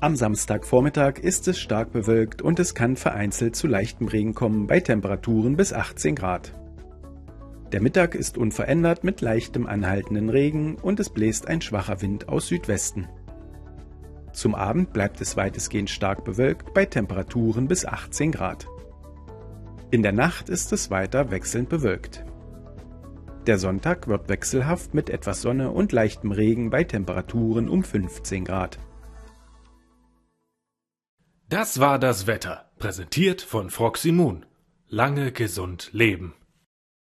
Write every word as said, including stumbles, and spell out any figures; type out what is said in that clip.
Am Samstagvormittag ist es stark bewölkt und es kann vereinzelt zu leichtem Regen kommen bei Temperaturen bis achtzehn Grad. Der Mittag ist unverändert mit leichtem anhaltenden Regen und es bläst ein schwacher Wind aus Südwesten. Zum Abend bleibt es weitestgehend stark bewölkt bei Temperaturen bis achtzehn Grad. In der Nacht ist es weiter wechselnd bewölkt. Der Sonntag wird wechselhaft mit etwas Sonne und leichtem Regen bei Temperaturen um fünfzehn Grad. Das war das Wetter, präsentiert von Froximun. Lange gesund leben.